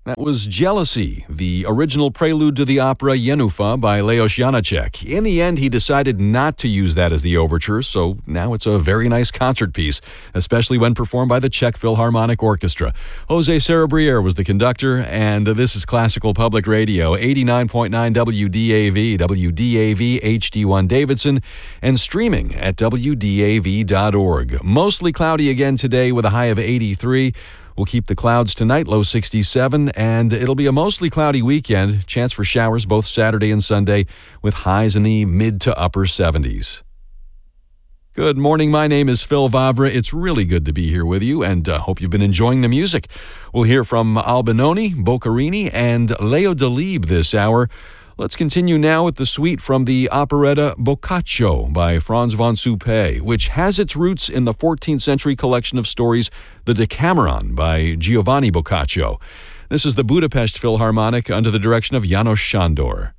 That was Jealousy, the original prelude to the opera Jenůfa by Leos Janáček. In the end, he decided not to use that as the overture, so now it's a very nice concert piece, especially when performed by the Czech Philharmonic Orchestra. Jose Cerebrier was the conductor, and this is Classical Public Radio, 89.9 WDAV, WDAV HD1 Davidson, and streaming at WDAV.org. Mostly cloudy again today with a high of 83. We'll keep the clouds tonight, low 67, and it'll be a mostly cloudy weekend. Chance for showers both Saturday and Sunday with highs in the mid to upper 70s. Good morning. My name is Phil Vavra. It's really good to be here with you, and hope you've been enjoying the music. We'll hear from Albinoni, Boccherini, and Leo Delibes this hour. Let's continue now with the suite from the operetta Boccaccio by Franz von Suppé, which has its roots in the 14th century collection of stories, The Decameron by Giovanni Boccaccio. This is the Budapest Philharmonic under the direction of János Sándor.